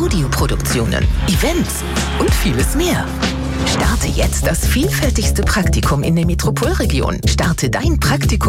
Audioproduktionen, Events und vieles mehr. Starte jetzt das vielfältigste Praktikum in der Metropolregion. Starte dein Praktikum